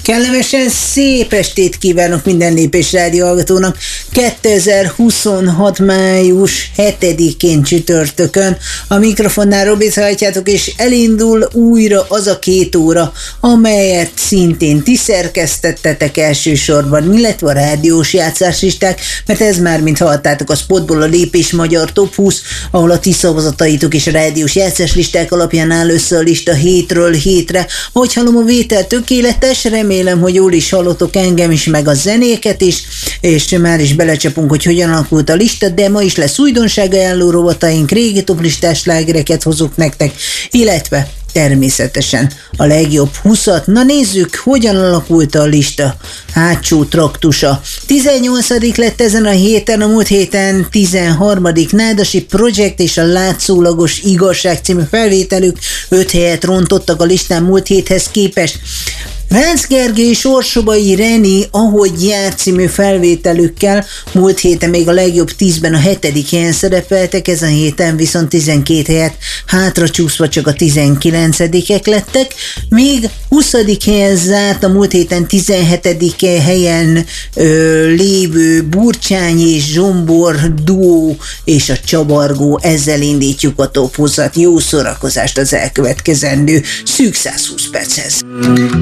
Kellemesen szép estét kívánok minden Lépés Rádió hallgatónak. 2026. május 7-én csütörtökön a mikrofonnál Robit hallhatjátok, és elindul újra az a 2 óra, amelyet szintén ti szerkesztettetek elsősorban, illetve a rádiós játszáslisták, mert ez már, mint hallottátok, a Spotból a Lépés Magyar Top 20, ahol a ti szavazataitok és a rádiós játszáslisták alapján áll össze a lista hétről hétre. Ahogy hallom, a vétel tökéletes, remélem, hogy jól is hallotok engem is, meg a zenéket is, és már is belecsapunk, hogy hogyan alakult a lista, de ma is lesz újdonság ajánló rovataink, régi toplistás slágereket hozok nektek, illetve természetesen a legjobb 20-at. Na nézzük, hogyan alakult a lista hátsó traktusa. 18. lett ezen a héten, a múlt héten 13. Nádasi Projekt és a Látszólagos Igazság című felvételük 5 helyet rontottak a listán múlt héthez képest. Vánc Gergely és Orsobai Reni, Ahogy jár című felvételükkel múlt héten még a legjobb 10-ben a 7. helyen szerepeltek, ezen a héten viszont 12 helyet hátra csúszva csak a 19-ek lettek, még 20. helyen zárt a múlt héten 17. helyen lévő Burcsányi és Zsombor duó és a Csavargó. Ezzel indítjuk a top 20-at. Jó szórakozást az elkövetkezendő szűk 120 perchez.